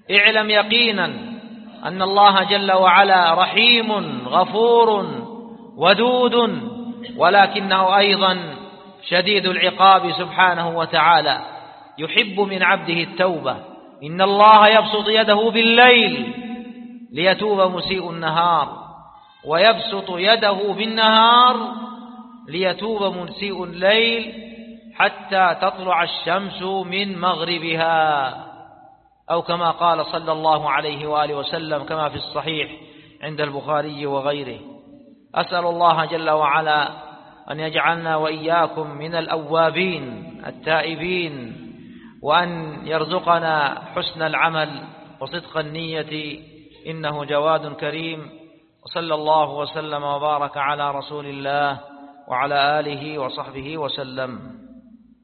اعلم يقينا أن الله جل وعلا رحيم غفور ودود، ولكنه أيضا شديد العقاب سبحانه وتعالى، يحب من عبده التوبة. إن الله يبسط يده بالليل ليتوب مسيء النهار، ويبسط يده بالنهار ليتوب مسيء الليل حتى تطلع الشمس من مغربها، أو كما قال صلى الله عليه وآله وسلم كما في الصحيح عند البخاري وغيره. أسأل الله جل وعلا أن يجعلنا وإياكم من الأوابين التائبين، وأن يرزقنا حسن العمل وصدق النية، إنه جواد كريم. وصلى الله وسلم وبارك على رسول الله وعلى آله وصحبه وسلم.